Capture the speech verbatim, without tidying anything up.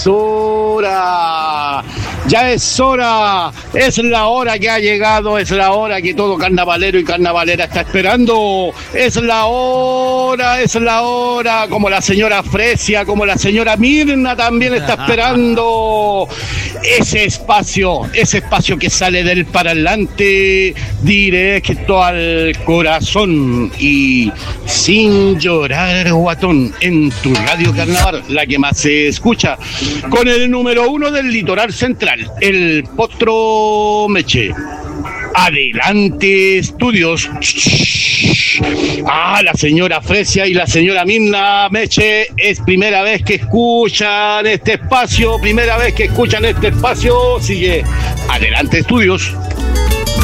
hora, ya es hora, es la hora que ha llegado, es la hora que todo carnavalero y carnavalera está esperando, es la hora, es la hora, como la señora Fresia, como la señora Mirna también está esperando ese espacio, ese espacio que sale del parlante directo al corazón y sin llorar, guatón, en tu radio Carnaval, la que más se escucha, con el número uno del litoral central, el Potro Meche. Adelante, estudios. Ah, la señora Fresia y la señora Mirna Meche, es primera vez que escuchan este espacio, primera vez que escuchan este espacio, sigue. Adelante, estudios.